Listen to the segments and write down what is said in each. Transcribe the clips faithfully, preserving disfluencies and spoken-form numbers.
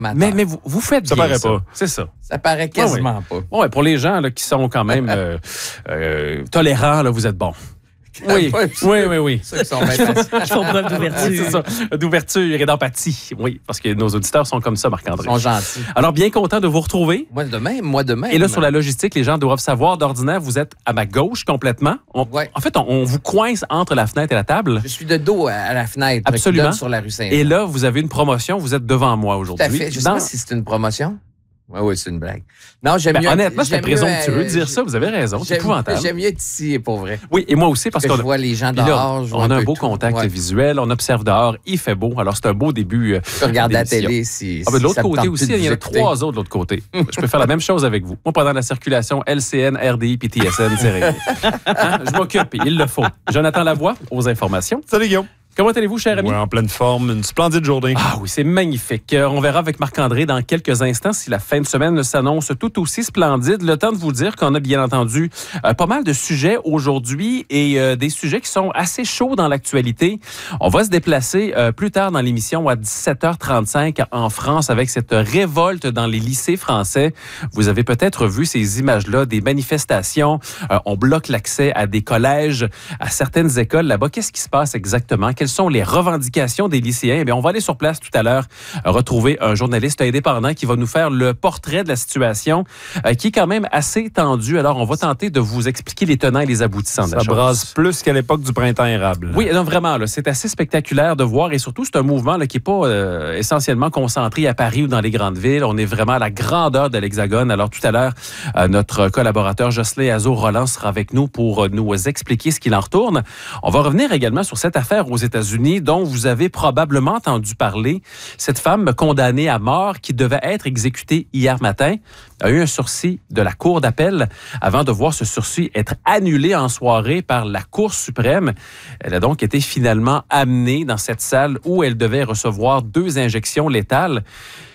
Mais, mais vous, vous faites ça bien paraît ça. pas. C'est ça. Ça paraît quasiment oh, oui. pas. Ouais, pour les gens là, qui sont quand même euh, euh, tolérants, là, vous êtes bons. Oui, oui, oui, oui. Ceux qui sont Ils font preuve d'ouverture. Oui, c'est ça. D'ouverture et d'empathie. Oui, parce que nos auditeurs sont comme ça, Marc-André. Ils sont gentils. Alors, bien content de vous retrouver. Moi de même, moi de même. Et là, sur la logistique, les gens doivent savoir, d'ordinaire, vous êtes à ma gauche complètement. On, ouais. En fait, on, on vous coince entre la fenêtre et la table. Je suis de dos à la fenêtre. Absolument. Qui donne sur la rue Saint-Jean. Et là, vous avez une promotion. Vous êtes devant moi aujourd'hui. Tout à fait. Je ne sais Dans... pas si c'est une promotion. Oui, oui, c'est une blague. Non, j'aime ben, mieux. Honnêtement, c'était présomptueux mieux, de dire ça. Vous avez raison. C'est épouvantable. J'aime mieux être ici, pour vrai. Oui, et moi aussi, parce, parce que je vois les gens dehors. Là, on a un beau contact ouais. visuel. On observe dehors. Il fait beau. Alors, c'est un beau début. Je peux regarder la télé si. Ah, ben, de l'autre si côté aussi, il y en a trois autres de l'autre côté. Je peux faire la même chose avec vous. Moi, pendant la circulation, L C N, R D I, P T S N, c'est réglé. Hein? Je m'occupe. Il le faut. Jonathan Lavoie, aux informations. Salut, Guillaume. Comment allez-vous, cher ami? Oui, en pleine forme. Une splendide journée. Ah oui, c'est magnifique. On verra avec Marc-André dans quelques instants si la fin de semaine s'annonce tout aussi splendide. Le temps de vous dire qu'on a bien entendu euh, pas mal de sujets aujourd'hui et euh, des sujets qui sont assez chauds dans l'actualité. On va se déplacer euh, plus tard dans l'émission à dix-sept heures trente-cinq en France avec cette révolte dans les lycées français. Vous avez peut-être vu ces images-là, des manifestations. Euh, on bloque l'accès à des collèges, à certaines écoles là-bas. Qu'est-ce qui se passe exactement? Quelles sont les revendications des lycéens? Eh bien, on va aller sur place tout à l'heure, euh, retrouver un journaliste indépendant qui va nous faire le portrait de la situation euh, qui est quand même assez tendue. Alors, on va tenter de vous expliquer les tenants et les aboutissants de la chose. Ça brasse plus qu'à l'époque du printemps érable. Oui, non, vraiment, là, c'est assez spectaculaire de voir et surtout, c'est un mouvement là, qui n'est pas euh, essentiellement concentré à Paris ou dans les grandes villes. On est vraiment à la grandeur de l'Hexagone. Alors, tout à l'heure, euh, notre collaborateur Jocelyn Azur-Roland sera avec nous pour euh, nous expliquer ce qu'il en retourne. On va revenir également sur cette affaire aux États-Unis dont vous avez probablement entendu parler. Cette femme condamnée à mort qui devait être exécutée hier matin a eu un sursis de la Cour d'appel avant de voir ce sursis être annulé en soirée par la Cour suprême. Elle a donc été finalement amenée dans cette salle où elle devait recevoir deux injections létales.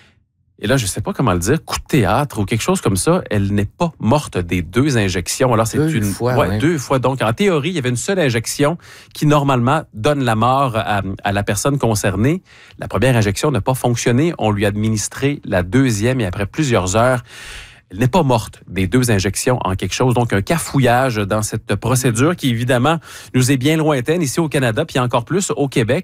Et là, je ne sais pas comment le dire, coup de théâtre ou quelque chose comme ça, elle n'est pas morte des deux injections. Alors, c'est deux une fois. Ouais, ouais. Deux fois. Donc, en théorie, il y avait une seule injection qui, normalement, donne la mort à, à la personne concernée. La première injection n'a pas fonctionné. On lui a administré la deuxième et après plusieurs heures, elle n'est pas morte des deux injections en quelque chose. Donc, un cafouillage dans cette procédure qui, évidemment, nous est bien lointaine ici au Canada, puis encore plus au Québec.